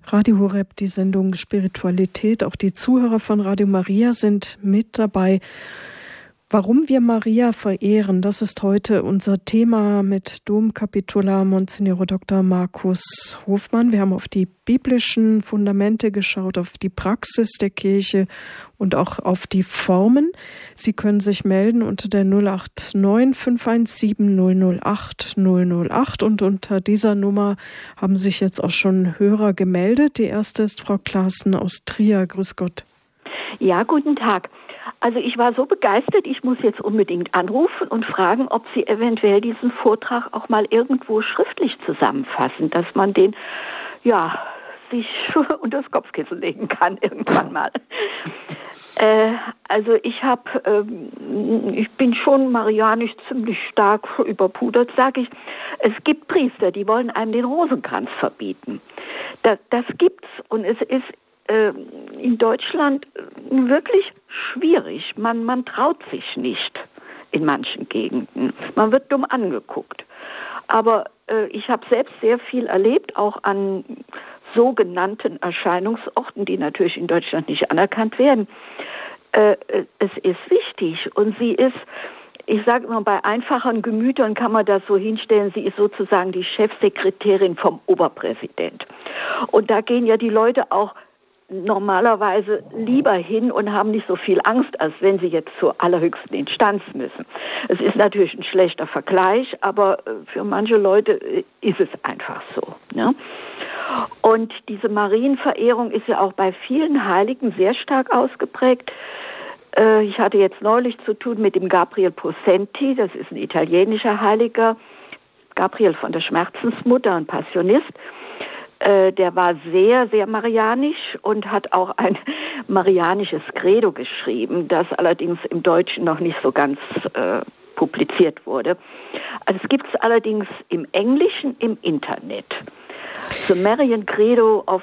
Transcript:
Radio Horeb, die Sendung Spiritualität. Auch die Zuhörer von Radio Maria sind mit dabei. Warum wir Maria verehren, das ist heute unser Thema mit Domkapitular Monsignor Dr. Markus Hofmann. Wir haben auf die biblischen Fundamente geschaut, auf die Praxis der Kirche und auch auf die Formen. Sie können sich melden unter der 089 517 008 008 und unter dieser Nummer haben sich jetzt auch schon Hörer gemeldet. Die erste ist Frau Klaassen aus Trier. Grüß Gott. Ja, guten Tag. Also ich war so begeistert, ich muss jetzt unbedingt anrufen und fragen, ob Sie eventuell diesen Vortrag auch mal irgendwo schriftlich zusammenfassen, dass man den, ja, sich unter das Kopfkissen legen kann irgendwann mal. Also ich bin schon marianisch ziemlich stark überpudert, sage ich. Es gibt Priester, die wollen einem den Rosenkranz verbieten. Das gibt's und es ist in Deutschland wirklich schwierig. Man traut sich nicht in manchen Gegenden. Man wird dumm angeguckt. Aber ich habe selbst sehr viel erlebt, auch an sogenannten Erscheinungsorten, die natürlich in Deutschland nicht anerkannt werden. Es ist wichtig und sie ist, ich sage immer, bei einfachen Gemütern kann man das so hinstellen, sie ist sozusagen die Chefsekretärin vom Oberpräsident. Und da gehen ja die Leute auch normalerweise lieber hin und haben nicht so viel Angst, als wenn sie jetzt zur allerhöchsten Instanz müssen. Es ist natürlich ein schlechter Vergleich, aber für manche Leute ist es einfach so. Ne? Und diese Marienverehrung ist ja auch bei vielen Heiligen sehr stark ausgeprägt. Ich hatte jetzt neulich zu tun mit dem Gabriel Possenti, das ist ein italienischer Heiliger, Gabriel von der Schmerzensmutter, ein Passionist. Der war sehr, sehr marianisch und hat auch ein marianisches Credo geschrieben, das allerdings im Deutschen noch nicht so ganz publiziert wurde. Also es gibt es allerdings im Englischen im Internet. The Marian Credo of